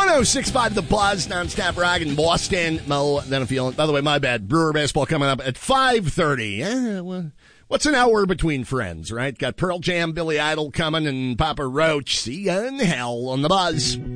106.5 The Buzz, nonstop rock in Boston. Mo, then a feeling. By the way, my bad. Brewer baseball coming up at 5:30. Well, what's an hour between friends, right? Got Pearl Jam, Billy Idol coming, and Papa Roach. See ya in hell on The Buzz.